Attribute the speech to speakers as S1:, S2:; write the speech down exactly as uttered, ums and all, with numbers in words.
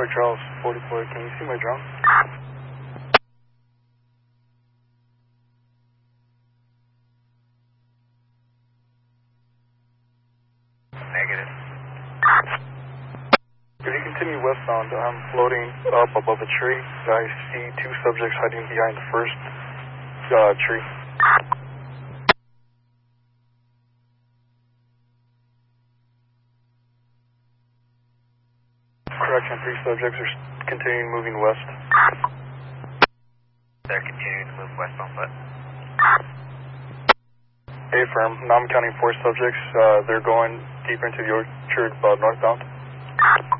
S1: Fort Charles, forty-four, can you see my drone?
S2: Negative.
S1: If you continue westbound, I'm floating up above a tree. I see two subjects hiding behind the first uh, tree. Correction, three subjects are continuing moving west.
S2: They're continuing to move westbound, but?
S1: A-firm, now I'm counting four subjects. Uh, they're going deeper into the orchard, uh, northbound.